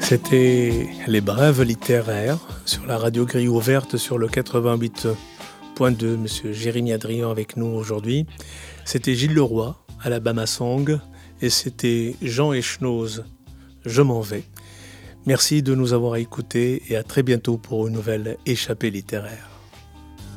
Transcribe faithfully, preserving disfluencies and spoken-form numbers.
C'était Les Brèves littéraires sur la radio Grille Ouverte sur le quatre-vingt-huit point deux. Monsieur Jérémy Adrian avec nous aujourd'hui. C'était Gilles Leroy, Alabama Song, et c'était Jean Echenoz, Je m'en vais. Merci de nous avoir écoutés et à très bientôt pour une nouvelle échappée littéraire.